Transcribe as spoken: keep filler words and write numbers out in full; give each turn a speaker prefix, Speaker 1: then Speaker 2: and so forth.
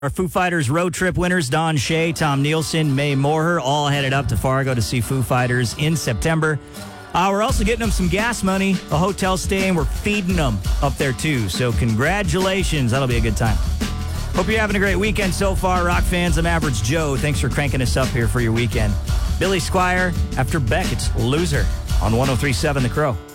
Speaker 1: Our Foo Fighters road trip winners, Don Shea, Tom Nielsen, Mae Moore, all headed up to Fargo to see Foo Fighters in September. Uh, we're also getting them some gas money, a hotel stay, and we're feeding them up there too. So congratulations. That'll be a good time. Hope you're having a great weekend so far, rock fans. I'm Average Joe. Thanks for cranking us up here for your weekend. Billy Squire, after Beck, it's Loser on one oh three point seven The Crow.